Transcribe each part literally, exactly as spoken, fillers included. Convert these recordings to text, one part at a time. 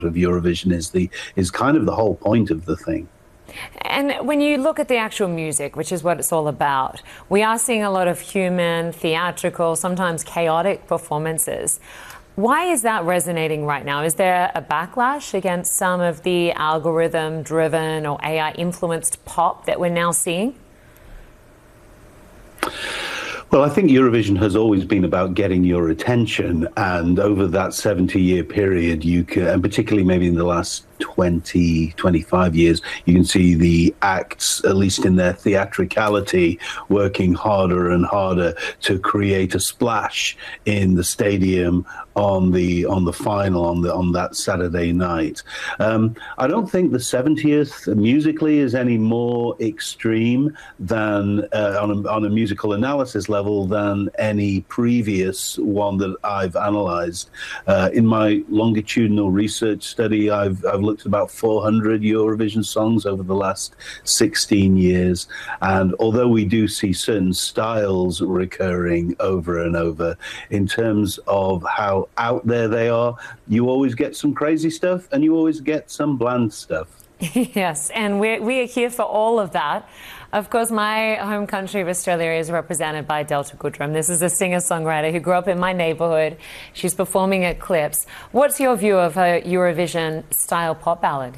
of Eurovision is the is kind of the whole point of the thing. And when you look at the actual music, which is what it's all about, we are seeing a lot of human, theatrical, sometimes chaotic performances. Why is that resonating right now? Is there a backlash against some of the algorithm-driven or A I-influenced pop that we're now seeing? Well, I think Eurovision has always been about getting your attention, and over that seventy-year period, you can, and particularly maybe in the last twenty, twenty-five years, you can see the acts, at least in their theatricality, working harder and harder to create a splash in the stadium on the on the final on the on that Saturday night. Um, I don't think the seventieth musically is any more extreme than uh, on a, on a musical analysis level than any previous one that I've analysed. Uh, in my longitudinal research study, I've I've looked at about four hundred Eurovision songs over the last sixteen years, and although we do see certain styles recurring over and over, in terms of how out there they are, you always get some crazy stuff and you always get some bland stuff. Yes, and we're, we are here for all of that. Of course, my home country of Australia is represented by Delta Goodrem. This is a singer-songwriter who grew up in my neighbourhood. She's performing at Clips. What's your view of her Eurovision-style pop ballad?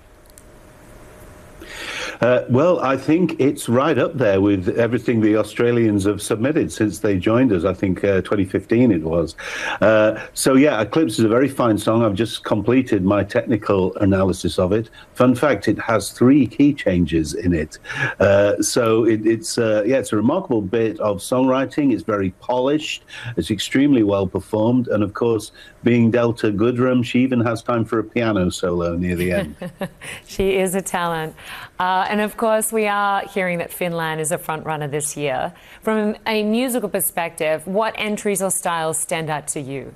Uh, well, I think it's right up there with everything the Australians have submitted since they joined us. I think uh, twenty fifteen it was. Uh, so, yeah, Eclipse is a very fine song. I've just completed my technical analysis of it. Fun fact, it has three key changes in it. Uh, so it, it's, uh, yeah, it's a remarkable bit of songwriting. It's very polished. It's extremely well performed. And, of course, being Delta Goodrem, she even has time for a piano solo near the end. She is a talent. Uh, and of course, we are hearing that Finland is a front runner this year. From a musical perspective, what entries or styles stand out to you?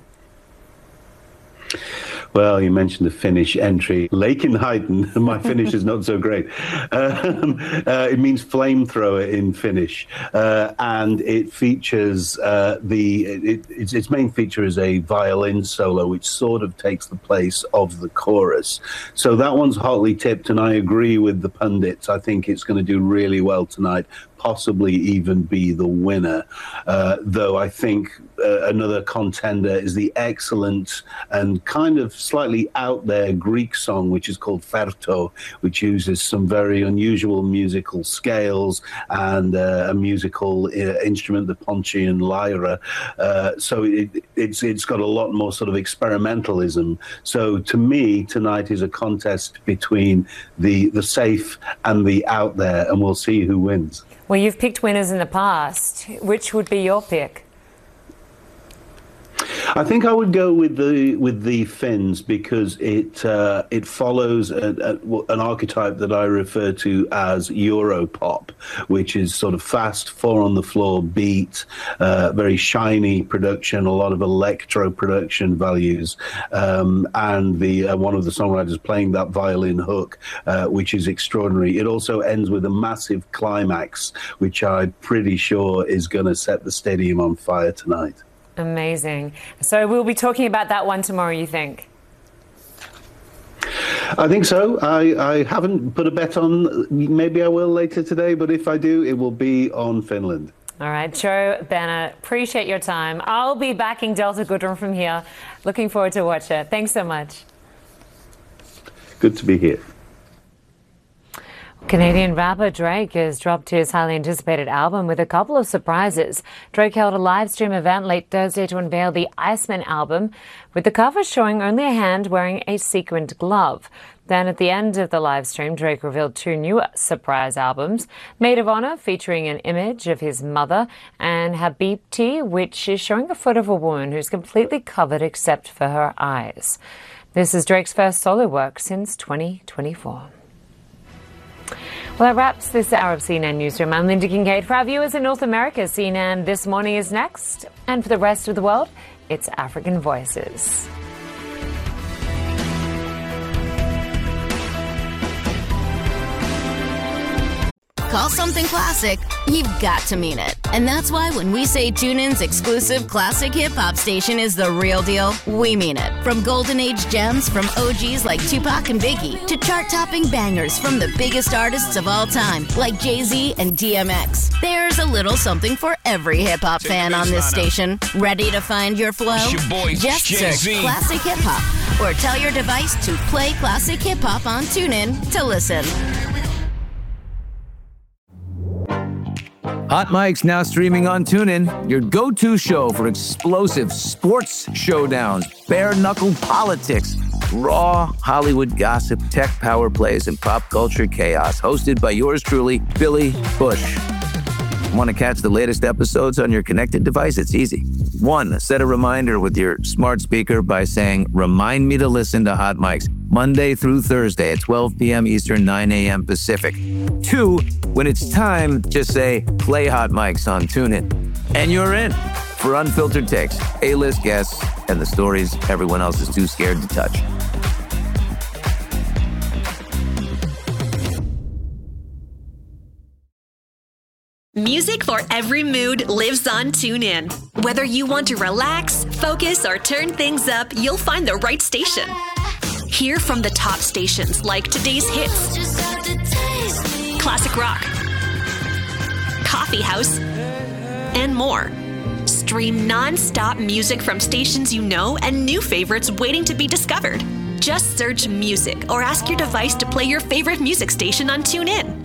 Well, you mentioned the Finnish entry. Lakenheiten, my Finnish is not so great. Um, uh, it means flamethrower in Finnish. Uh, and it features uh, the, it, its, its main feature is a violin solo, which sort of takes the place of the chorus. So that one's hotly tipped, and I agree with the pundits. I think it's going to do really well tonight, possibly even be the winner. Uh, though I think uh, another contender is the excellent and kind of slightly out there Greek song, which is called Ferto, which uses some very unusual musical scales and uh, a musical uh, instrument, the Ponchian lyra. Uh, so it, it's it's got a lot more sort of experimentalism. So to me, tonight is a contest between the the safe and the out there, and we'll see who wins. Well, you've picked winners in the past. Which would be your pick? I think I would go with the with the Finns because it uh, it follows a, a, an archetype that I refer to as Europop, which is sort of fast, four on the floor beat, uh, very shiny production, a lot of electro production values, um, and the uh, one of the songwriters playing that violin hook, uh, which is extraordinary. It also ends with a massive climax, which I'm pretty sure is going to set the stadium on fire tonight. Amazing. So we'll be talking about that one tomorrow, you think? I think so. I, I haven't put a bet on. Maybe I will later today, but if I do, it will be on Finland. All right, Joe Bennett, appreciate your time. I'll be backing Delta Goodrem from here. Looking forward to watch it. Thanks so much. Good to be here. Canadian rapper Drake has dropped his highly anticipated album with a couple of surprises. Drake held a live stream event late Thursday to unveil the Iceman album, with the cover showing only a hand wearing a sequined glove. Then at the end of the live stream, Drake revealed two new surprise albums, Maid of Honor, featuring an image of his mother, and Habibti, which is showing a photo of a woman who's completely covered except for her eyes. This is Drake's first solo work since twenty twenty-four. Well, that wraps this hour of C N N Newsroom. I'm Linda Kincaid. For our viewers in North America, C N N This Morning is next. And for the rest of the world, it's African Voices. call something classic, you've got to mean it. And that's why when we say TuneIn's exclusive classic hip-hop station is the real deal, we mean it. From golden age gems from O Gs like Tupac and Biggie to chart-topping bangers from the biggest artists of all time like Jay-Z and D M X. There's a little something for every hip-hop fan on this station. Ready to find your flow? Your boy, Just Jay-Z. search Classic Hip Hop or tell your device to play Classic Hip Hop on TuneIn to listen. Hot Mic's now streaming on TuneIn, your go-to show for explosive sports showdowns, bare-knuckle politics, raw Hollywood gossip, tech power plays, and pop culture chaos. Hosted by yours truly, Billy Bush. Want to catch the latest episodes on your connected device? It's easy. One, set a reminder with your smart speaker by saying, "Remind me to listen to Hot Mics Monday through Thursday at twelve p.m. Eastern, nine a.m. Pacific." Two, when it's time, just say, "Play Hot Mics on TuneIn." And you're in for unfiltered takes, A-list guests, and the stories everyone else is too scared to touch. Music for every mood lives on TuneIn. Whether you want to relax, focus, or turn things up, you'll find the right station. Hear from the top stations like today's hits, classic rock, coffee house, and more. Stream non-stop music from stations you know and new favorites waiting to be discovered. Just search music or ask your device to play your favorite music station on TuneIn.